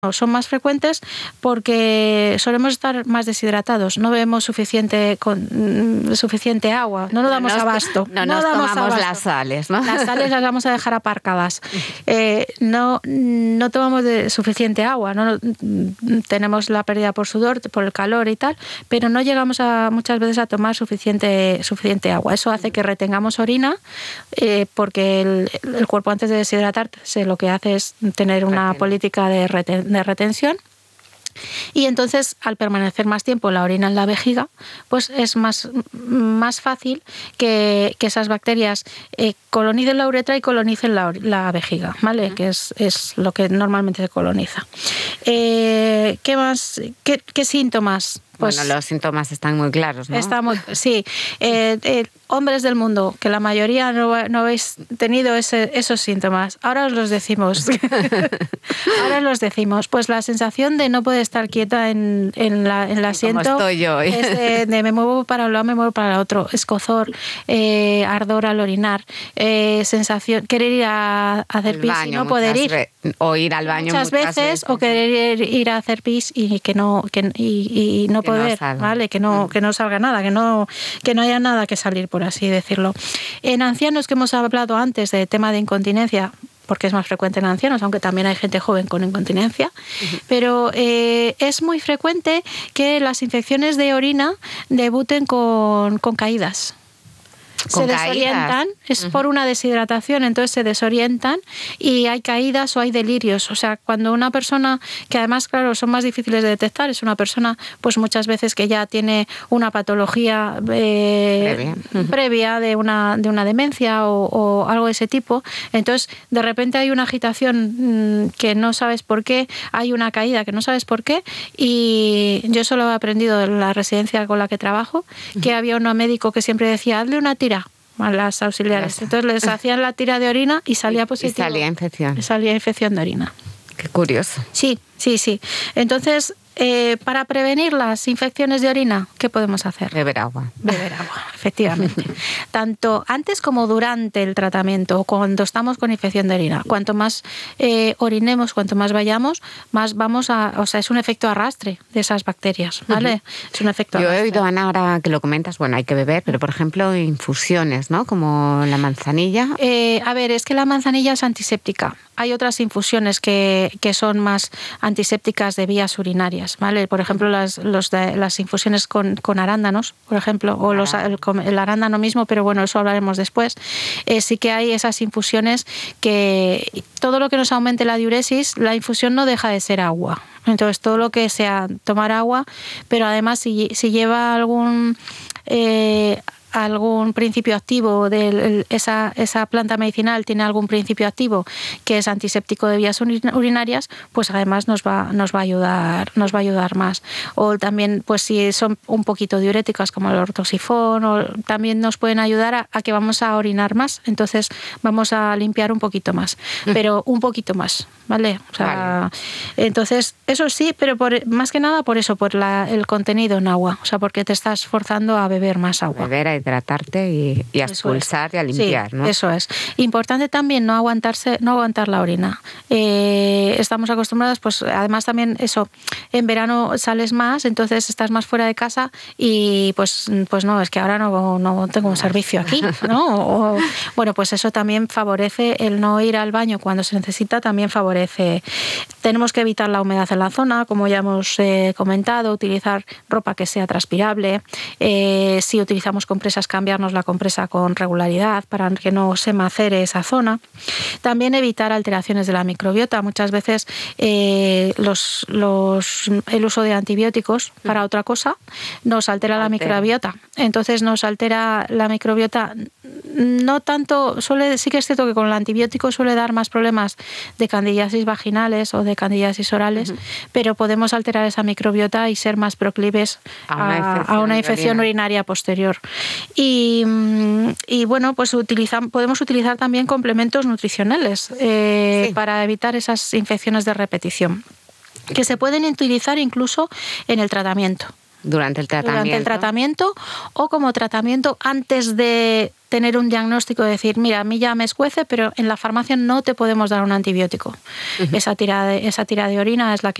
Son más frecuentes porque solemos estar más deshidratados, no bebemos suficiente agua, no nos damos abasto. No nos tomamos las sales, ¿no? Las sales las vamos a dejar aparcadas. No tomamos suficiente agua, no tenemos la pérdida por sudor, por el calor y tal, pero no llegamos muchas veces a tomar suficiente agua. Eso hace que retengamos orina porque el cuerpo, antes de deshidratarse, lo que hace es tener una política de retención. Y entonces, al permanecer más tiempo la orina en la vejiga, pues es más fácil que esas bacterias colonicen la uretra y colonicen la vejiga, ¿vale? Que es lo que normalmente se coloniza. ¿Qué más? ¿Qué síntomas? Pues, bueno, los síntomas están muy claros, ¿no? Sí. Hombres del mundo, que la mayoría no habéis tenido esos síntomas, ahora os los decimos. Pues la sensación de no poder estar quieta en el asiento. Como estoy yo. Es de me muevo para un lado, me muevo para el otro. Escozor, ardor al orinar, sensación, querer ir a hacer pis y no poder ir. O ir al baño muchas veces. O querer ir a hacer pis y no poder, ¿vale? Que no salga nada, que no haya nada que salir, por así decirlo. En ancianos, que hemos hablado antes de tema de incontinencia, porque es más frecuente en ancianos, aunque también hay gente joven con incontinencia, pero es muy frecuente que las infecciones de orina debuten con caídas. Se desorientan, es por una deshidratación, entonces se desorientan y hay caídas o hay delirios. O sea, cuando una persona, que además, claro, son más difíciles de detectar, es una persona pues muchas veces que ya tiene una patología previa de una demencia o algo de ese tipo, entonces de repente hay una agitación que no sabes por qué, hay una caída que no sabes por qué, y yo solo he aprendido en la residencia con la que trabajo que había un médico que siempre decía, hazle una tira a las auxiliares. Entonces les hacían la tira de orina y salía positivo. Y salía infección. Y salía infección de orina. Qué curioso. Sí. Entonces, para prevenir las infecciones de orina, ¿qué podemos hacer? Beber agua. Beber agua, efectivamente. Tanto antes como durante el tratamiento, cuando estamos con infección de orina. Cuanto más orinemos, cuanto más vayamos, más vamos o sea, es un efecto arrastre de esas bacterias, ¿vale? Es un efecto arrastre. Yo he oído, Ana, ahora que lo comentas, bueno, hay que beber, pero por ejemplo, infusiones, ¿no? Como la manzanilla. A ver, es que la manzanilla es antiséptica. Hay otras infusiones que son más antisépticas de vías urinarias, ¿vale? Por ejemplo, las infusiones con arándanos, por ejemplo, o el arándano mismo, pero bueno, eso hablaremos después. Sí que hay esas infusiones que todo lo que nos aumente la diuresis, la infusión no deja de ser agua. Entonces, todo lo que sea tomar agua, pero además si lleva algún principio activo de esa planta medicinal, tiene algún principio activo que es antiséptico de vías urinarias, pues además nos va a ayudar más. O también, pues si son un poquito diuréticas, como el ortoxifón, también nos pueden ayudar a que vamos a orinar más, entonces vamos a limpiar un poquito más, pero un poquito más, ¿vale? O sea, vale. Entonces, eso sí, pero más que nada por eso, por el contenido en agua, o sea, porque te estás forzando a beber más agua. Beber, a hidratarte y a expulsar y a limpiar, sí, ¿no? Eso es. Importante también no aguantar la orina. Estamos acostumbrados, pues además también eso, en verano sales más, entonces estás más fuera de casa y pues no, es que ahora no tengo un servicio aquí, ¿no? Bueno, pues eso también favorece el no ir al baño cuando se necesita, también favorece. Tenemos que evitar la humedad en la zona, como ya hemos comentado, utilizar ropa que sea transpirable, si utilizamos compresas, cambiarnos la compresa con regularidad para que no se macere esa zona. También evitar alteraciones de la microbiota. Muchas veces el uso de antibióticos para otra cosa nos altera la microbiota. Entonces nos altera la microbiota, no tanto, sí que es cierto que con el antibiótico suele dar más problemas de candidiasis vaginales o de candidiasis orales, pero podemos alterar esa microbiota y ser más proclives a una infección urinaria posterior. Y bueno, pues podemos utilizar también complementos nutricionales para evitar esas infecciones de repetición, que se pueden utilizar incluso en el tratamiento, Durante el tratamiento o como tratamiento antes de tener un diagnóstico, de decir, mira, a mí ya me escuece, pero en la farmacia no te podemos dar un antibiótico. Esa tira de orina es la